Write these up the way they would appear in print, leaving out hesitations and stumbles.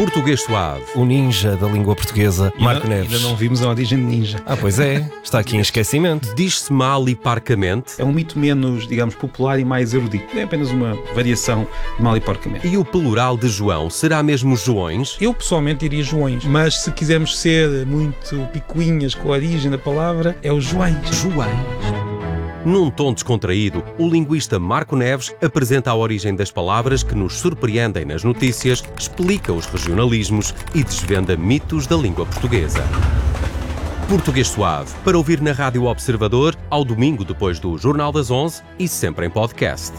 Português Suave. O ninja da língua portuguesa, Marco Neves. Ainda não vimos a origem de ninja. Pois é, está aqui em esquecimento. Diz-se mal e parcamente. É um mito menos, digamos, popular e mais erudito. É apenas uma variação de mal e porcamente. E o plural de João será mesmo Joões? Eu pessoalmente diria Joões, mas se quisermos ser muito picuinhas com a origem da palavra, é o Joões. Num tom descontraído, o linguista Marco Neves apresenta a origem das palavras que nos surpreendem nas notícias, explica os regionalismos e desvenda mitos da língua portuguesa. Português Suave, para ouvir na Rádio Observador, ao domingo depois do Jornal das 11 e sempre em podcast.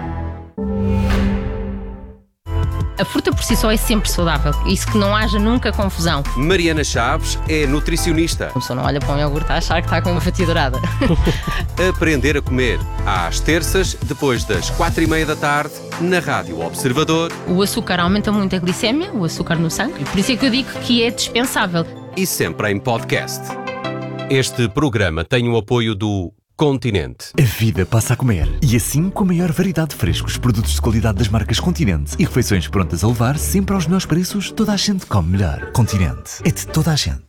A fruta por si só é sempre saudável. Isso que não haja nunca confusão. Mariana Chaves é nutricionista. A pessoa não olha para um iogurte a achar que está com uma fatia dourada. Aprender a comer, às terças, depois das 4:30 da tarde, na Rádio Observador. O açúcar aumenta muito a glicémia, o açúcar no sangue. Por isso é que eu digo que é dispensável. E sempre em podcast. Este programa tem o apoio do Continente. A vida passa a comer. E assim, com a maior variedade de frescos, produtos de qualidade das marcas Continente e refeições prontas a levar, sempre aos melhores preços, toda a gente come melhor. Continente. É de toda a gente.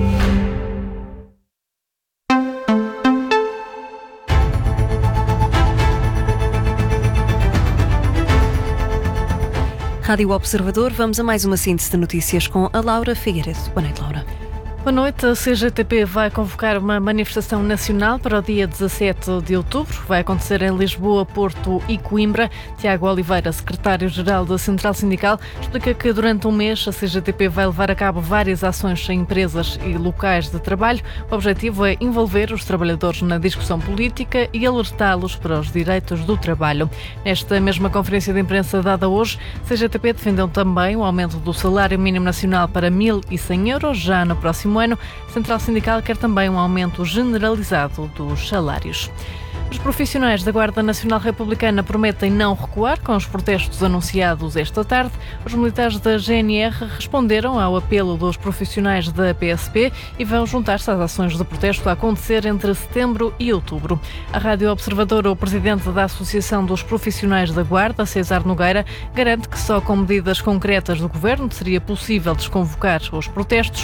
Rádio Observador, vamos a mais uma síntese de notícias com a Laura Figueiredo. Boa noite, Laura. Boa noite. A CGTP vai convocar uma manifestação nacional para o dia 17 de outubro. Vai acontecer em Lisboa, Porto e Coimbra. Tiago Oliveira, secretário-geral da Central Sindical, explica que durante um mês a CGTP vai levar a cabo várias ações em empresas e locais de trabalho. O objetivo é envolver os trabalhadores na discussão política e alertá-los para os direitos do trabalho. Nesta mesma conferência de imprensa dada hoje, a CGTP defendeu também o aumento do salário mínimo nacional para 1.100 euros já no próximo ano. A Central Sindical quer também um aumento generalizado dos salários. Os profissionais da Guarda Nacional Republicana prometem não recuar com os protestos anunciados esta tarde. Os militares da GNR responderam ao apelo dos profissionais da PSP e vão juntar-se às ações de protesto a acontecer entre setembro e outubro. A Rádio Observador, o presidente da Associação dos Profissionais da Guarda, César Nogueira, garante que só com medidas concretas do governo seria possível desconvocar os protestos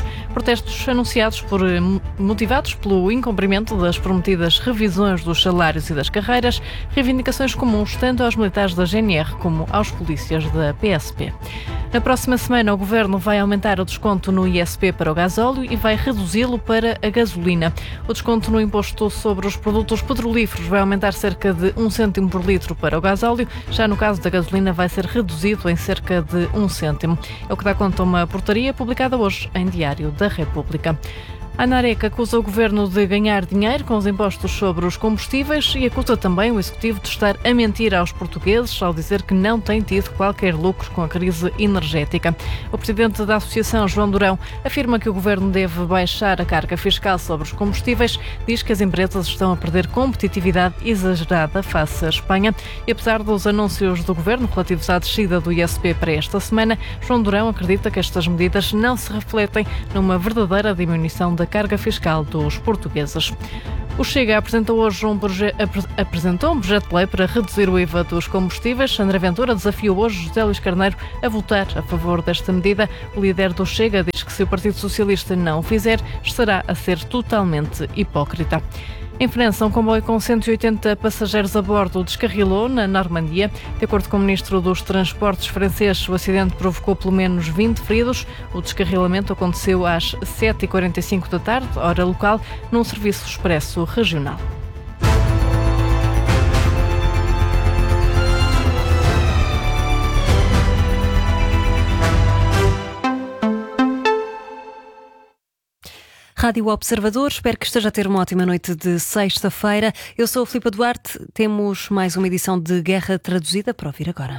motivados pelo incumprimento das prometidas revisões dos salários e das carreiras, reivindicações comuns tanto aos militares da GNR como aos polícias da PSP. Na próxima semana, o Governo vai aumentar o desconto no ISP para o gasóleo e vai reduzi-lo para a gasolina. O desconto no imposto sobre os produtos petrolíferos vai aumentar cerca de 1 cêntimo por litro para o gasóleo. Já no caso da gasolina, vai ser reduzido em cerca de 1 cêntimo. É o que dá conta uma portaria publicada hoje em Diário da República. A ANAREC acusa o Governo de ganhar dinheiro com os impostos sobre os combustíveis e acusa também o Executivo de estar a mentir aos portugueses ao dizer que não tem tido qualquer lucro com a crise energética. O presidente da Associação, João Durão, afirma que o Governo deve baixar a carga fiscal sobre os combustíveis, diz que as empresas estão a perder competitividade exagerada face à Espanha e apesar dos anúncios do Governo relativos à descida do ISP para esta semana, João Durão acredita que estas medidas não se refletem numa verdadeira diminuição da carga fiscal dos portugueses. O Chega apresentou hoje um projeto de lei para reduzir o IVA dos combustíveis. André Ventura desafiou hoje José Luís Carneiro a votar a favor desta medida. O líder do Chega diz que se o Partido Socialista não o fizer, estará a ser totalmente hipócrita. Em França, um comboio com 180 passageiros a bordo descarrilou na Normandia. De acordo com o ministro dos Transportes francês, o acidente provocou pelo menos 20 feridos. O descarrilamento aconteceu às 7h45 da tarde, hora local, num serviço expresso regional. Rádio Observador, espero que esteja a ter uma ótima noite de sexta-feira. Eu sou a Filipa Duarte, temos mais uma edição de Guerra Traduzida para ouvir agora.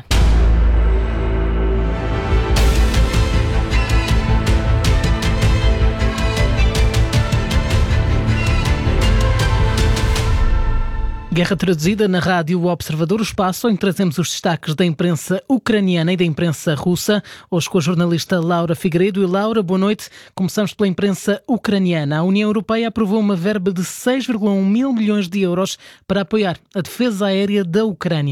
Guerra Traduzida na Rádio Observador, o espaço em que trazemos os destaques da imprensa ucraniana e da imprensa russa. Hoje com a jornalista Laura Figueiredo. E Laura, boa noite. Começamos pela imprensa ucraniana. A União Europeia aprovou uma verba de 6,1 mil milhões de euros para apoiar a defesa aérea da Ucrânia.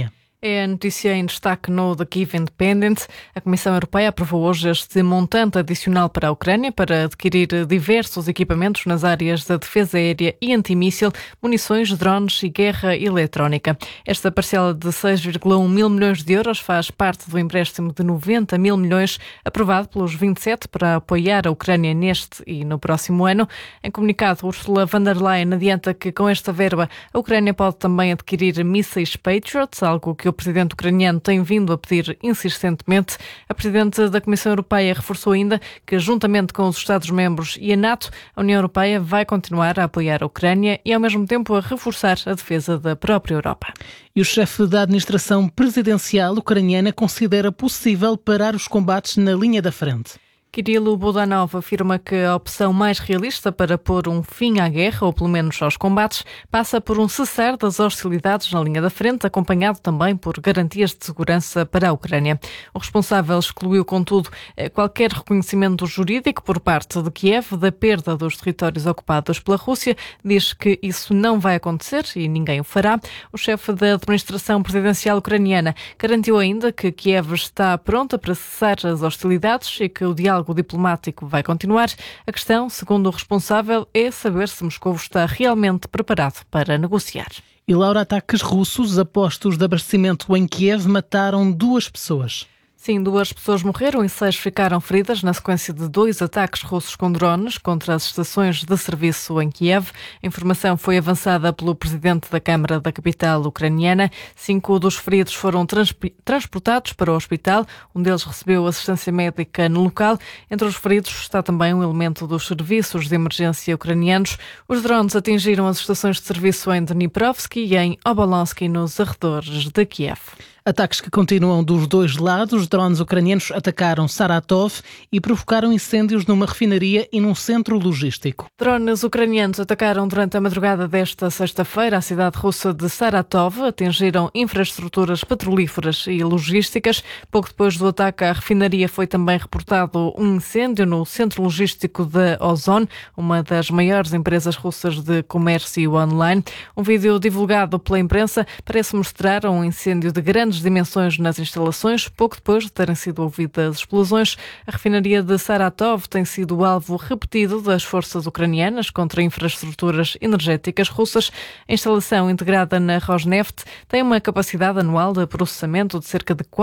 É a notícia em destaque no The Kyiv Independent. A Comissão Europeia aprovou hoje este montante adicional para a Ucrânia para adquirir diversos equipamentos nas áreas da defesa aérea e antimíssil, munições, drones e guerra eletrónica. Esta parcela de 6,1 mil milhões de euros faz parte do empréstimo de 90 mil milhões aprovado pelos 27 para apoiar a Ucrânia neste e no próximo ano. Em comunicado, Ursula von der Leyen adianta que com esta verba a Ucrânia pode também adquirir mísseis Patriot, algo que o presidente ucraniano tem vindo a pedir insistentemente. A presidente da Comissão Europeia reforçou ainda que, juntamente com os Estados-membros e a NATO, a União Europeia vai continuar a apoiar a Ucrânia e, ao mesmo tempo, a reforçar a defesa da própria Europa. E o chefe da administração presidencial ucraniana considera possível parar os combates na linha da frente. Kirilo Budanov afirma que a opção mais realista para pôr um fim à guerra, ou pelo menos aos combates, passa por um cessar das hostilidades na linha da frente, acompanhado também por garantias de segurança para a Ucrânia. O responsável excluiu, contudo, qualquer reconhecimento jurídico por parte de Kiev da perda dos territórios ocupados pela Rússia. Diz que isso não vai acontecer e ninguém o fará. O chefe da administração presidencial ucraniana garantiu ainda que Kiev está pronta para cessar as hostilidades e que o diálogo diplomático vai continuar. A questão, segundo o responsável, é saber se Moscou está realmente preparado para negociar. E Laura, ataques russos a postos de abastecimento em Kiev mataram 2 pessoas. Sim, 2 pessoas morreram e 6 ficaram feridas na sequência de 2 ataques russos com drones contra as estações de serviço em Kiev. A informação foi avançada pelo presidente da Câmara da capital ucraniana. 5 dos feridos foram transportados para o hospital. Um deles recebeu assistência médica no local. Entre os feridos está também um elemento dos serviços de emergência ucranianos. Os drones atingiram as estações de serviço em Dniprovsk e em Obolonsky, nos arredores de Kiev. Ataques que continuam dos 2 lados. Drones ucranianos atacaram Saratov e provocaram incêndios numa refinaria e num centro logístico. Drones ucranianos atacaram durante a madrugada desta sexta-feira a cidade russa de Saratov, atingiram infraestruturas petrolíferas e logísticas. Pouco depois do ataque à refinaria foi também reportado um incêndio no centro logístico de Ozon, uma das maiores empresas russas de comércio online. Um vídeo divulgado pela imprensa parece mostrar um incêndio de grandes dimensões nas instalações, pouco depois de terem sido ouvidas explosões. A refinaria de Saratov tem sido o alvo repetido das forças ucranianas contra infraestruturas energéticas russas. A instalação, integrada na Rosneft, tem uma capacidade anual de processamento de cerca de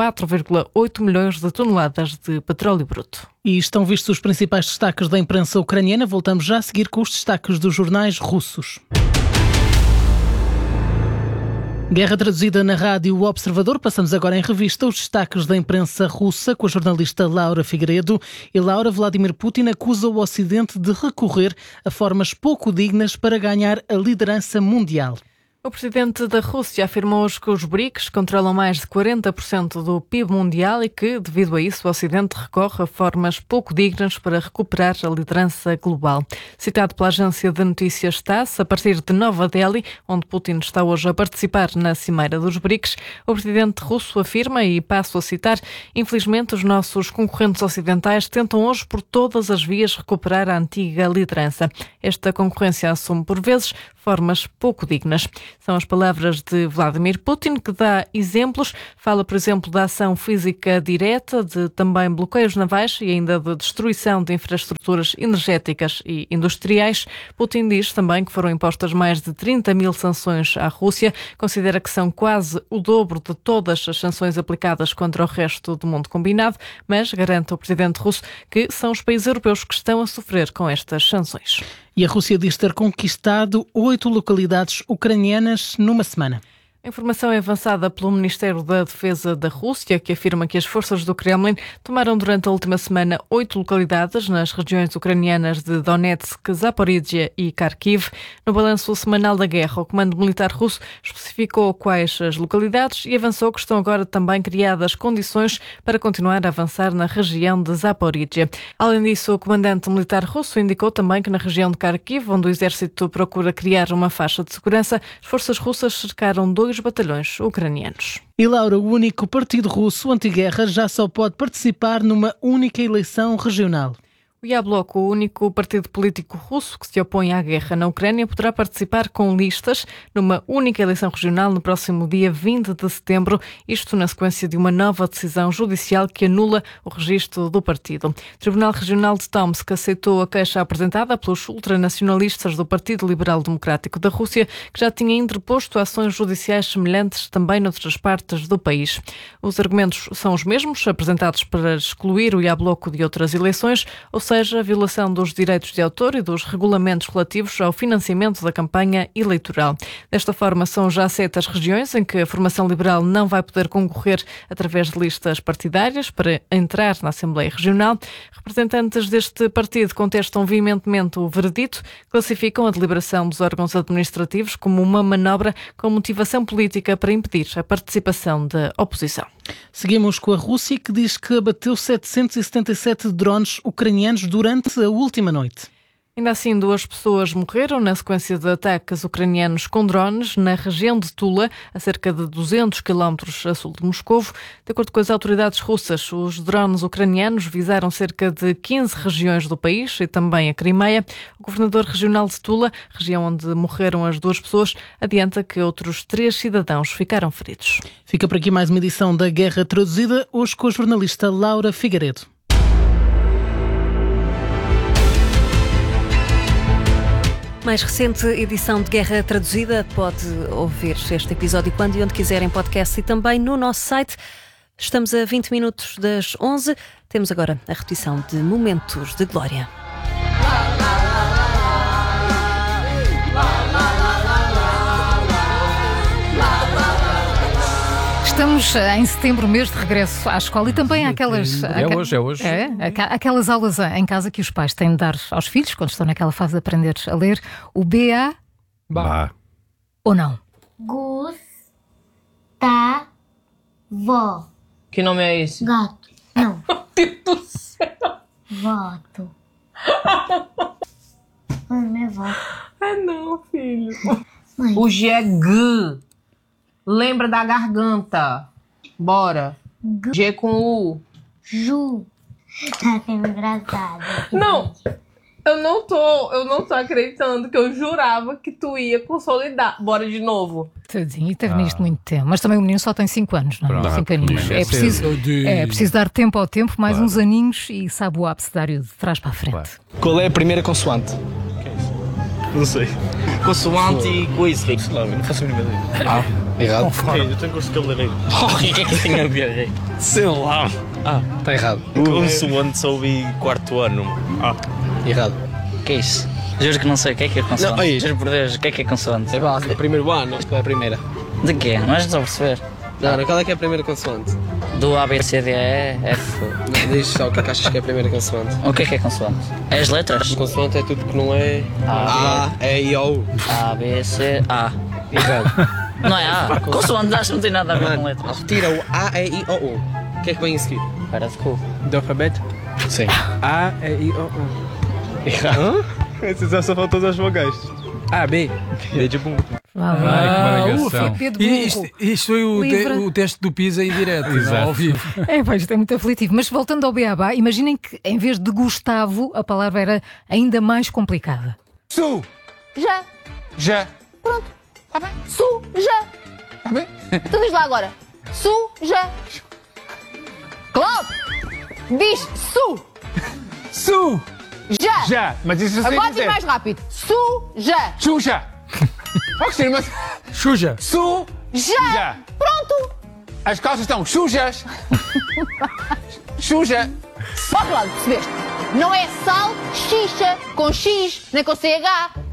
4,8 milhões de toneladas de petróleo bruto. E estão vistos os principais destaques da imprensa ucraniana. Voltamos já a seguir com os destaques dos jornais russos. Guerra traduzida na Rádio Observador. Passamos agora em revista os destaques da imprensa russa com a jornalista Laura Figueiredo. E Laura, Vladimir Putin acusa o Ocidente de recorrer a formas pouco dignas para ganhar a liderança mundial. O presidente da Rússia afirmou hoje que os BRICS controlam mais de 40% do PIB mundial e que, devido a isso, o Ocidente recorre a formas pouco dignas para recuperar a liderança global. Citado pela agência de notícias TASS, a partir de Nova Delhi, onde Putin está hoje a participar na cimeira dos BRICS, o presidente russo afirma, e passo a citar: infelizmente os nossos concorrentes ocidentais tentam hoje por todas as vias recuperar a antiga liderança. Esta concorrência assume por vezes formas pouco dignas. São as palavras de Vladimir Putin, que dá exemplos. Fala, por exemplo, da ação física direta, de também bloqueios navais e ainda de destruição de infraestruturas energéticas e industriais. Putin diz também que foram impostas mais de 30 mil sanções à Rússia. Considera que são quase o dobro de todas as sanções aplicadas contra o resto do mundo combinado, mas garante o presidente russo que são os países europeus que estão a sofrer com estas sanções. E a Rússia diz ter conquistado 8 localidades ucranianas numa semana. A informação é avançada pelo Ministério da Defesa da Rússia, que afirma que as forças do Kremlin tomaram durante a última semana 8 localidades nas regiões ucranianas de Donetsk, Zaporíjia e Kharkiv. No balanço semanal da guerra, o Comando Militar Russo especificou quais as localidades e avançou que estão agora também criadas condições para continuar a avançar na região de Zaporíjia. Além disso, o comandante militar russo indicou também que na região de Kharkiv, onde o exército procura criar uma faixa de segurança, as forças russas cercaram 2 batalhões ucranianos. E Laura, o único partido russo anti-guerra já só pode participar numa única eleição regional. O Yabloko, o único partido político russo que se opõe à guerra na Ucrânia, poderá participar com listas numa única eleição regional no próximo dia 20 de setembro, isto na sequência de uma nova decisão judicial que anula o registro do partido. O Tribunal Regional de Tomsk aceitou a queixa apresentada pelos ultranacionalistas do Partido Liberal Democrático da Rússia, que já tinha interposto ações judiciais semelhantes também noutras partes do país. Os argumentos são os mesmos, apresentados para excluir o Yabloko de outras eleições, ou seja, a violação dos direitos de autor e dos regulamentos relativos ao financiamento da campanha eleitoral. Desta forma, são já 7 as regiões em que a formação liberal não vai poder concorrer através de listas partidárias para entrar na Assembleia Regional. Representantes deste partido contestam veementemente o veredito, classificam a deliberação dos órgãos administrativos como uma manobra com motivação política para impedir a participação da oposição. Seguimos com a Rússia, que diz que abateu 777 drones ucranianos durante a última noite. Ainda assim, 2 pessoas morreram na sequência de ataques ucranianos com drones na região de Tula, a cerca de 200 km a sul de Moscovo. De acordo com as autoridades russas, os drones ucranianos visaram cerca de 15 regiões do país e também a Crimeia. O governador regional de Tula, região onde morreram as 2 pessoas, adianta que outros 3 cidadãos ficaram feridos. Fica por aqui mais uma edição da Guerra Traduzida, hoje com a jornalista Laura Figueiredo. Mais recente edição de Guerra Traduzida. Pode ouvir este episódio quando e onde quiser em podcast e também no nosso site. Estamos a 20 minutos das 11. Temos agora a repetição de Momentos de Glória. Estamos em setembro, mês de regresso à escola e também há aquelas... É hoje. Aquelas aulas em casa que os pais têm de dar aos filhos quando estão naquela fase de aprender a ler. O B.A. Bah. Ou não? Gustavo. Que nome é esse? Gato. Não. Meu Deus do céu. Voto. Mãe, é voto. Ah, não, filho. Mãe. O G é G. Lembra da garganta. Bora. G com U. Ju. Tá sendo engraçado. Não. Eu não tô acreditando que eu jurava que tu ia consolidar. Bora de novo. Tadinho, e teve nisto muito tempo. Mas também o menino só tem 5 anos, não é? 5 aninhos. É preciso dar tempo ao tempo, mais uns aninhos e sabe o abecedário de trás para a frente. Claro. Qual é a primeira consoante? Não sei. Consoante e coisa. Não faço a mínima ideia. Errado. Eu tenho gosto de cabeleireiro. O que é que tem a ver? Sei lá. Está errado. Consoante só ouvi 4º ano. Errado. O que é isso? Juro que não sei o que é consoante. Não, juro por Deus, o que é consoante? É básico. Primeiro ano. Qual é a primeira? De quê? Não és de perceber? Não, qual é que é a primeira consoante? Do A, B, C, D, E, F. Não, diz só o que é que achas que é a primeira consoante. O que é consoante? É as letras? Consoante é tudo que não é A, E, I, O, U. A, B, C, A. Errado. Não é A. Consoante, acho que não tem nada a ver com letras. Retira o A, E, I, O, U. O que é que vem a seguir? Para de cu. Do alfabeto? Sim. A, E, I, O, U. Errado. Esses só faltam as vogais. A, B. B de bumbo. Isto foi o teste do PISA em direto, ao vivo. Isto é muito aflitivo. Mas voltando ao beabá, imaginem que em vez de Gustavo, a palavra era ainda mais complicada. Já. Pronto. Tá bem? Suja. Tá bem? Tu diz lá agora. Suja. Cláudio. Diz su. Já. Mas isso assim agora diz mais rápido. Suja. Pode ser, mas... Suja. Já. Pronto. As calças estão sujas. Suja. Ó, Cláudio, percebeste? Não é salsicha com X, nem com CH.